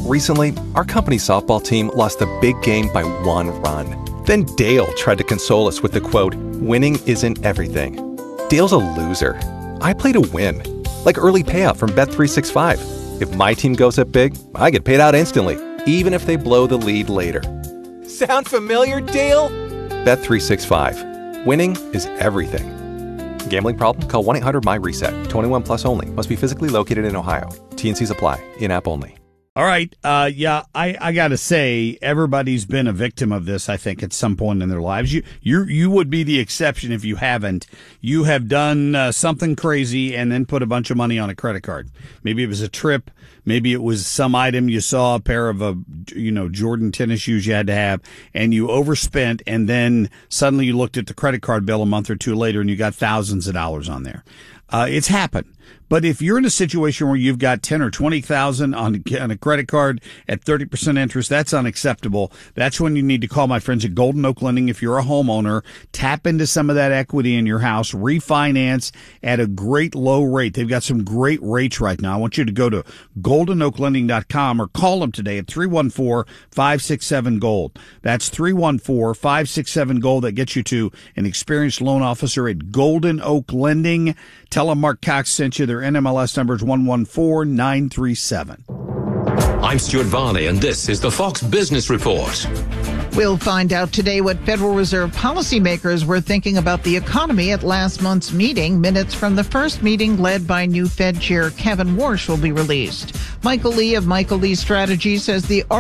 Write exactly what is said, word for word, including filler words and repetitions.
Recently, our company softball team lost a big game by one run. Then Dale tried to console us with the quote, "Winning isn't everything." Dale's a loser. I play to win. Like early payout from Bet three sixty-five. If my team goes up big, I get paid out instantly, even if they blow the lead later. Sound familiar, Dale? Bet three sixty-five. Winning is everything. Gambling problem? Call one eight hundred M Y RESET. twenty-one plus only. Must be physically located in Ohio. T and Cs apply. In-app only. All right. Uh, yeah, I, I got to say, everybody's been a victim of this, I think, at some point in their lives. You you, you would be the exception if you haven't. You have done uh, something crazy and then put a bunch of money on a credit card. Maybe it was a trip. Maybe it was some item you saw, a pair of, uh, you know, Jordan tennis shoes you had to have, and you overspent, and then suddenly you looked at the credit card bill a month or two later and you got thousands of dollars on there. Uh, it's happened. But if you're in a situation where you've got ten or twenty thousand on, on a credit card at thirty percent interest, that's unacceptable. That's when you need to call my friends at Golden Oak Lending. If you're a homeowner, tap into some of that equity in your house, refinance at a great low rate. They've got some great rates right now. I want you to go to golden oak lending dot com or call them today at three one four, five six seven, GOLD. That's three one four, five six seven, GOLD. That gets you to an experienced loan officer at Golden Oak Lending. Tell them Mark Cox sent you. Their N M L S number is one one four nine three seven. I'm Stuart Varney, and this is the Fox Business Report. We'll find out today what Federal Reserve policymakers were thinking about the economy at last month's meeting. Minutes from the first meeting led by new Fed Chair Kevin Warsh will be released. Michael Lee of Michael Lee Strategy says the